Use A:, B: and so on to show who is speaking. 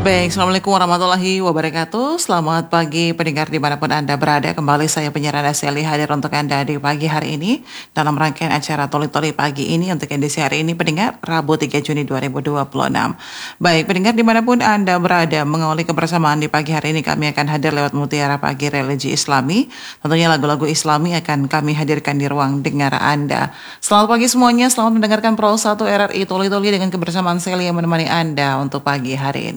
A: Baik, Assalamualaikum warahmatullahi wabarakatuh. Selamat pagi pendengar dimanapun Anda berada. Kembali saya penyiar Anda Sally hadir untuk Anda di pagi hari ini dalam rangkaian acara Toli-Toli pagi ini untuk edisi hari ini pendengar Rabu 3 Juni 2026. Baik, pendengar dimanapun Anda berada, mengawali kebersamaan di pagi hari ini kami akan hadir lewat Mutiara Pagi Religi Islami. Tentunya lagu-lagu Islami akan kami hadirkan di ruang dengar Anda. Selamat pagi semuanya, selamat mendengarkan Pro 1 RRI Toli-Toli dengan kebersamaan Sally yang menemani Anda untuk pagi hari ini.